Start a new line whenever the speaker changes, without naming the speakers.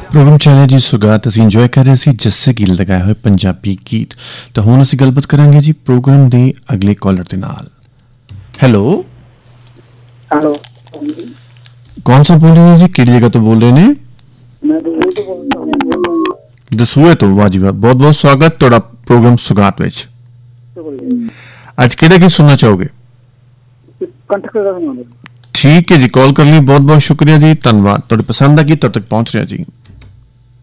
Programme ਚੱਲਿਆ ਜੀ ਸੁਗਾਤ। ਅਸੀਂ ਇੰਜੋਏ ਕਰ ਰਹੇ ਸੀ ਜੱਸੇ ਗਿੱਲ ਲਗਾਏ ਹੋਏ ਪੰਜਾਬੀ ਗੀਤ। ਤਾਂ ਹੁਣ ਅਸੀਂ ਗੱਲਬਾਤ ਕਰਾਂਗੇ ਜੀ ਪ੍ਰੋਗਰਾਮ ਦੇ ਅਗਲੇ ਕਾਲਰ ਦੇ ਨਾਲ। ਹੈਲੋ
ਹੈਲੋ,
ਕੌਣ ਸਾ ਬੋਲ ਰਹੇ ਨੇ ਜੀ? ਕਿਹੜੀ ਜਗ੍ਹਾ ਤੋਂ ਬੋਲ ਰਹੇ ਨੇ?
ਮੈਂ ਦਸੂਹੇ ਤੋਂ ਬੋਲ
ਦਸੂਹੇ ਤੋਂ। ਵਾਹ ਜੀ ਵਾਹ, ਬਹੁਤ ਬਹੁਤ ਸਵਾਗਤ ਤੁਹਾਡਾ ਪ੍ਰੋਗਰਾਮ ਸੁਗਾਤ ਵਿੱਚ। ਅੱਜ ਕਿਹੜਾ ਗੀਤ ਸੁਣਨਾ ਚਾਹੋਗੇ?
ਕੰਠਕ ਦਾ ਸੁਣਾ ਦਿਓ।
ਠੀਕ ਹੈ ਜੀ, ਕਾਲ ਕਰਨ ਲਈ ਬਹੁਤ ਬਹੁਤ ਸ਼ੁਕਰੀਆ ਜੀ, ਧੰਨਵਾਦ। ਤੁਹਾਡੀ ਪਸੰਦ ਦਾ ਗੀਤ ਤੁਹਾਡੇ ਤੱਕ ਪਹੁੰਚ ਰਿਹਾ ਜੀ।